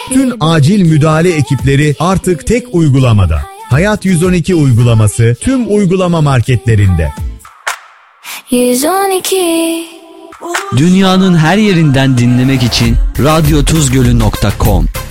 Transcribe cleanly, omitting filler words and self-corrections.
Tüm acil müdahale ekipleri artık tek uygulamada. Hayat 112 uygulaması tüm uygulama marketlerinde. 112. Dünyanın her yerinden dinlemek için radyotuzgölü.com